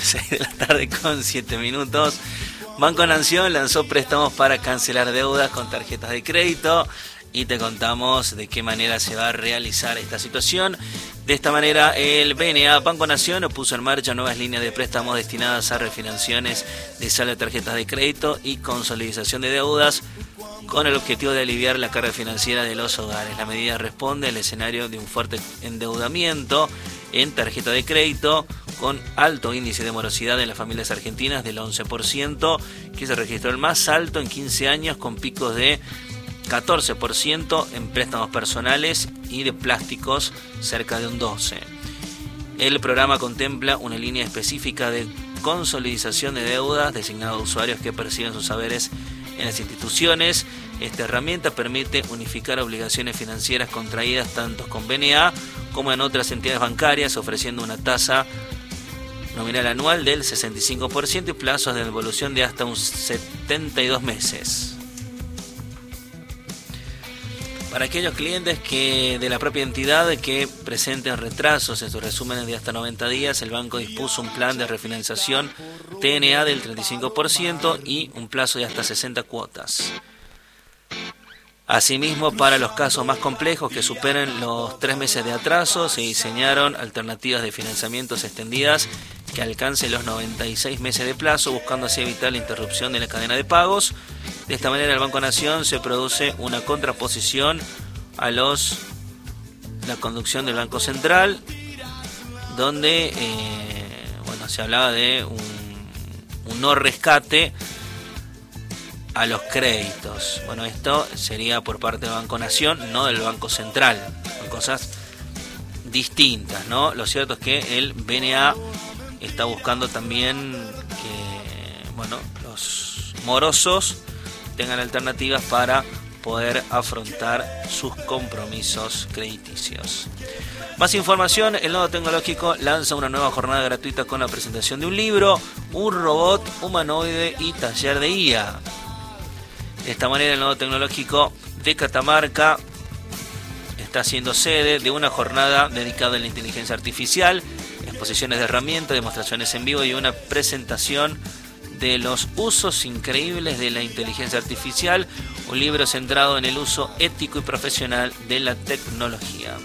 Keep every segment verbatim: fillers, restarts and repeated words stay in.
seis de la tarde con siete minutos. Banco Nación lanzó préstamos para cancelar deudas con tarjetas de crédito y te contamos de qué manera se va a realizar esta situación. De esta manera, el B N A Banco Nación puso en marcha nuevas líneas de préstamos destinadas a refinanciaciones de saldo de tarjetas de crédito y consolidación de deudas con el objetivo de aliviar la carga financiera de los hogares. La medida responde al escenario de un fuerte endeudamiento en tarjeta de crédito con alto índice de morosidad en las familias argentinas del once por ciento, que se registró el más alto en quince años, con picos de catorce por ciento en préstamos personales y de plásticos cerca de un doce por ciento. El programa contempla una línea específica de consolidación de deudas designada a usuarios que perciben sus saberes en las instituciones. Esta herramienta permite unificar obligaciones financieras contraídas tanto con B N A como en otras entidades bancarias, ofreciendo una tasa nominal anual del sesenta y cinco por ciento y plazos de devolución de hasta un setenta y dos meses. Para aquellos clientes que de la propia entidad que presenten retrasos en sus resúmenes de hasta noventa días, el banco dispuso un plan de refinanciación T N A del treinta y cinco por ciento y un plazo de hasta sesenta cuotas. Asimismo, para los casos más complejos que superen los tres meses de atraso, se diseñaron alternativas de financiamientos extendidas que alcancen los noventa y seis meses de plazo, buscando así evitar la interrupción de la cadena de pagos. De esta manera, el Banco Nación se produce una contraposición a los la conducción del Banco Central, donde eh, bueno, se hablaba de un, un no rescate a los créditos. Bueno, esto sería por parte del Banco Nación, no del Banco Central. Son cosas distintas, ¿no? Lo cierto es que el B N A está buscando también que, bueno, los morosos tengan alternativas para poder afrontar sus compromisos crediticios. Más información: el Nodo Tecnológico lanza una nueva jornada gratuita con la presentación de un libro, un robot humanoide y taller de I A. De esta manera, el Nodo Tecnológico de Catamarca está siendo sede de una jornada dedicada a la inteligencia artificial, exposiciones de herramientas, demostraciones en vivo y una presentación de los usos increíbles de la inteligencia artificial, un libro centrado en el uso ético y profesional de la tecnología.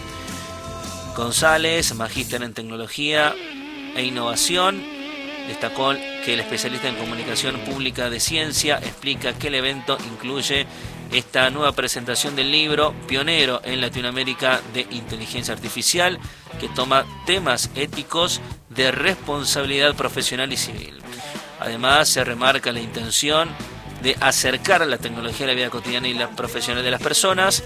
González, magíster en tecnología e innovación, destacó que el especialista en comunicación pública de ciencia explica que el evento incluye esta nueva presentación del libro pionero en Latinoamérica de inteligencia artificial, que toma temas éticos de responsabilidad profesional y civil. Además, se remarca la intención de acercar la tecnología a la vida cotidiana y la profesional de las personas,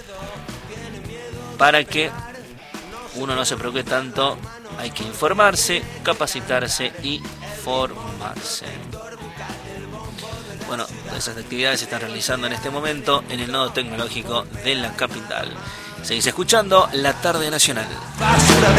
para que uno no se preocupe tanto. Hay que informarse, capacitarse y formarse. Bueno, esas actividades se están realizando en este momento en el Nodo Tecnológico de la capital. Seguís escuchando La Tarde Nacional.